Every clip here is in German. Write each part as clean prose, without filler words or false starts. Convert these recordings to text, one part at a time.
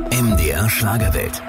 MDR Schlagerwelt.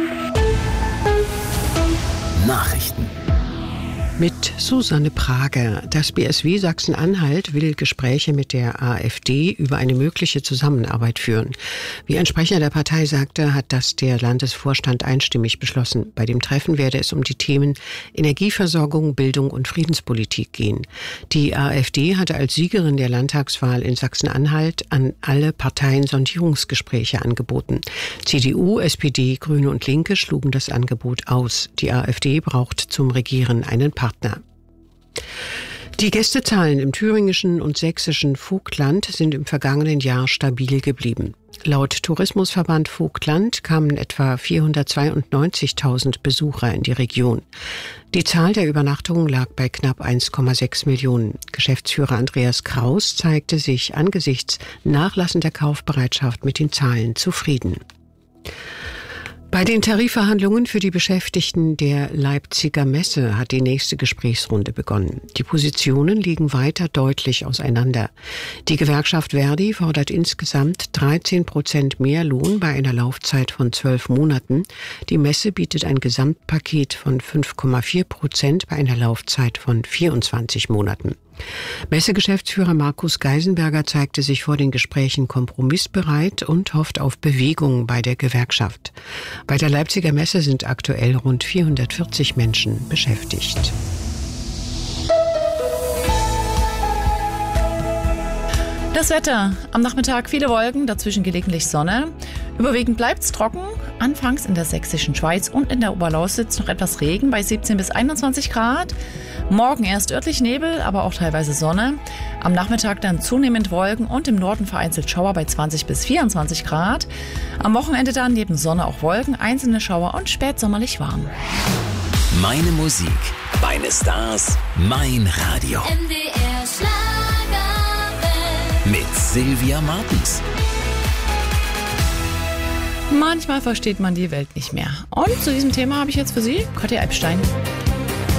Nachrichten. Mit Susanne Prager. Das BSW Sachsen-Anhalt will Gespräche mit der AfD über eine mögliche Zusammenarbeit führen. Wie ein Sprecher der Partei sagte, hat das der Landesvorstand einstimmig beschlossen. Bei dem Treffen werde es um die Themen Energieversorgung, Bildung und Friedenspolitik gehen. Die AfD hatte als Siegerin der Landtagswahl in Sachsen-Anhalt an alle Parteien Sondierungsgespräche angeboten. CDU, SPD, Grüne und Linke schlugen das Angebot aus. Die AfD braucht zum Regieren einen Partner. Die Gästezahlen im thüringischen und sächsischen Vogtland sind im vergangenen Jahr stabil geblieben. Laut Tourismusverband Vogtland kamen etwa 492.000 Besucher in die Region. Die Zahl der Übernachtungen lag bei knapp 1,6 Millionen. Geschäftsführer Andreas Kraus zeigte sich angesichts nachlassender Kaufbereitschaft mit den Zahlen zufrieden. Bei den Tarifverhandlungen für die Beschäftigten der Leipziger Messe hat die nächste Gesprächsrunde begonnen. Die Positionen liegen weiter deutlich auseinander. Die Gewerkschaft Verdi fordert insgesamt 13% mehr Lohn bei einer Laufzeit von 12 Monaten. Die Messe bietet ein Gesamtpaket von 5,4% bei einer Laufzeit von 24 Monaten. Messegeschäftsführer Markus Geisenberger zeigte sich vor den Gesprächen kompromissbereit und hofft auf Bewegung bei der Gewerkschaft. Bei der Leipziger Messe sind aktuell rund 440 Menschen beschäftigt. Das Wetter. Am Nachmittag viele Wolken, dazwischen gelegentlich Sonne. Überwiegend bleibt's trocken. Anfangs in der sächsischen Schweiz und in der Oberlausitz noch etwas Regen bei 17 bis 21 Grad. Morgen erst örtlich Nebel, aber auch teilweise Sonne. Am Nachmittag dann zunehmend Wolken und im Norden vereinzelt Schauer bei 20 bis 24 Grad. Am Wochenende dann neben Sonne auch Wolken, einzelne Schauer und spätsommerlich warm. Meine Musik, meine Stars, mein Radio. MDR Schlagerwelt. Mit Sylvia Martens. Manchmal versteht man die Welt nicht mehr. Und zu diesem Thema habe ich jetzt für Sie Kathi Alpstein.